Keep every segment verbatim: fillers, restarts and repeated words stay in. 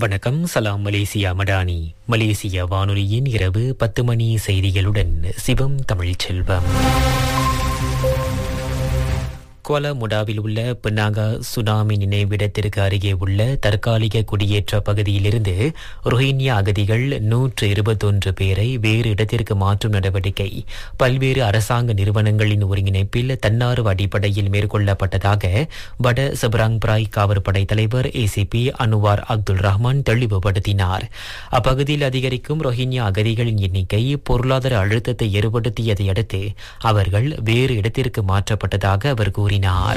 வணக்கம். சலாம் மலேசியா மடானி. மலேசிய வானொலியின் இரவு பத்து மணி செய்திகளுடன் சிவம் தமிழ் செல்வம். குவாலா முடாவில் உள்ள பினாங்கா சுனாமி நினைவிடத்திற்கு அருகே உள்ள தற்காலிக குடியேற்ற பகுதியிலிருந்து ரோஹிங்கியா அகதிகள் நூற்று இருபத்தொன்று பேரை வேறு இடத்திற்கு மாற்றும் நடவடிக்கை பல்வேறு அரசாங்க நிறுவனங்களின் ஒருங்கிணைப்பில் தன்னார்வ அடிப்படையில் மேற்கொள்ளப்பட்டதாக வட சபராங் பிராய் காவற்படை தலைவர் ஏசிபி அனுவார் அப்துல் ரஹ்மான் தெளிவுபடுத்தினார். அப்பகுதியில் அதிகரிக்கும் ரோஹிங்கியா அகதிகளின் எண்ணிக்கை பொருளாதார அழுத்தத்தை ஏற்படுத்தியதை அடுத்து அவர்கள் வேறு இடத்திற்கு மாற்றப்பட்டதாக அவர் கூறினார்.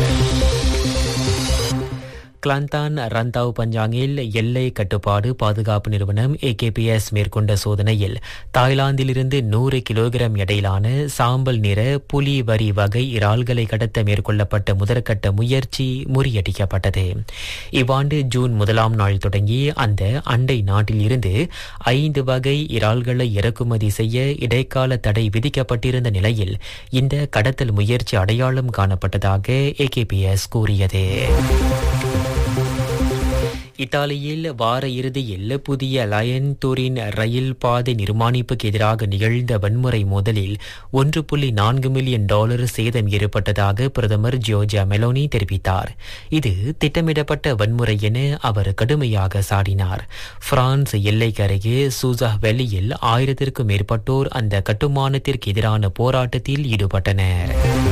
கிளாந்தான் ரந்தாவ் பஞ்சாங்கில் எல்லை கட்டுப்பாடு பாதுகாப்பு நிறுவனம் ஏகேபிஎஸ் மேற்கொண்ட சோதனையில் தாய்லாந்திலிருந்து நூறு கிலோகிராம் எடையிலான சாம்பல் நிற புலி வரி வகை இறால்களை கடத்த மேற்கொள்ளப்பட்ட முதற்கட்ட முயற்சி முறியடிக்கப்பட்டது. இவ்வாண்டு ஜூன் முதலாம் நாள் தொடங்கி அந்த அண்டை நாட்டில் இருந்து ஐந்து வகை இறால்களை இறக்குமதி செய்ய இடைக்கால தடை விதிக்கப்பட்டிருந்த நிலையில் இந்த கடத்தல் முயற்சி அடையாளம் காணப்பட்டதாக ஏகேபிஎஸ் கூறியது. இத்தாலியில் வார இறுதியில் புதிய லயன் டூரின் ரயில் பாதை நிர்மாணிப்புக்கு எதிராக நிகழ்ந்த வன்முறை மோதலில் ஒன்று புள்ளி நான்கு மில்லியன் டாலர் சேதம் ஏற்பட்டதாக பிரதமர் ஜோர்ஜியா மெலோனி தெரிவித்தார். இது திட்டமிடப்பட்ட வன்முறை என அவர் கடுமையாக சாடினார். பிரான்ஸ் எல்லைக்கு அருகே சூசா வெல்லியில் ஆயிரத்திற்கும் மேற்பட்டோர் அந்த கட்டுமானத்திற்கு எதிரான போராட்டத்தில் ஈடுபட்டனர்.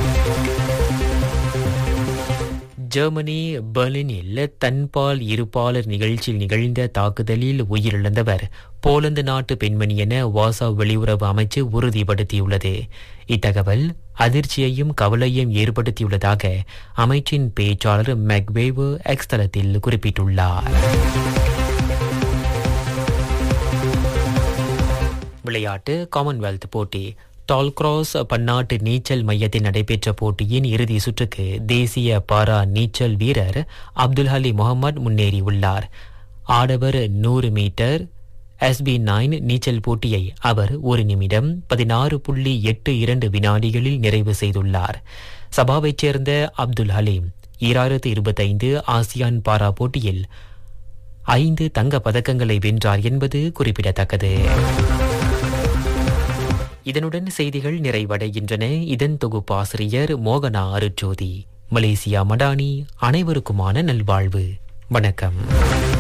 ஜெர்மனி பெர்லினில் தன்பால் இருபாலர் நிகழ்ச்சியில் நிகழ்ந்த தாக்குதலில் உயிரிழந்தவர் போலந்து நாட்டு பெண்மணி என வாசா வெளியுறவு அமைச்சு உறுதிப்படுத்தியுள்ளது. இத்தகவல் அதிர்ச்சியையும் கவலையும் ஏற்படுத்தியுள்ளதாக அமைச்சின் பேச்சாளர் மெக்வேவ் எக்ஸ் தளத்தில் குறிப்பிட்டுள்ளார். விளையாட்டு. காமன்வெல்த் போட்டி. டால்கிராஸ் பன்னாட்டு நீச்சல் மையத்தில் நடைபெற்ற போட்டியின் இறுதி சுற்றுக்கு தேசிய பாரா நீச்சல் வீரர் அப்துல் ஹலி முகமது முன்னேறியுள்ளார். ஆடவர் நூறு மீட்டர் எஸ்பி நைன் நீச்சல் போட்டியை அவர் ஒரு நிமிடம் பதினாறு புள்ளி எட்டு இரண்டு வினாடிகளில் நிறைவு செய்துள்ளார். சபாவைச் சேர்ந்த அப்துல் ஹலீம் ஈராயிரத்து இருபத்தைந்து ஆசியான் பாரா போட்டியில் ஐந்து தங்க பதக்கங்களை வென்றார் என்பது குறிப்பிடத்தக்கது. இதனுடன் செய்திகள் நிறைவடைகின்றன. இதன் தொகுப்பாசிரியர் மோகனா அருட்ஜோதி. மலேசியா மடானி. அனைவருக்குமான நல்வாழ்வு. வணக்கம்.